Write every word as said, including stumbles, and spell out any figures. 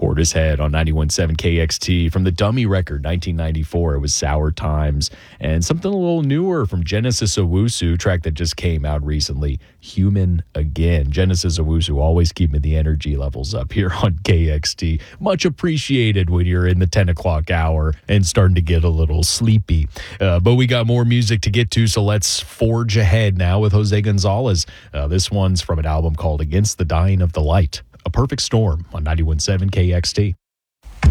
Portishead on ninety-one point seven K X T. From the Dummy record, nineteen ninety-four, it was Sour Times. And something a little newer from Genesis Owusu, track that just came out recently, Human Again. Genesis Owusu always keeping the energy levels up here on K X T. Much appreciated when you're in the ten o'clock hour and starting to get a little sleepy. Uh, but we got more music to get to, so let's forge ahead now with Jose Gonzalez. Uh, this one's from an album called Against the Dying of the Light. A Perfect Storm on ninety-one point seven K X T.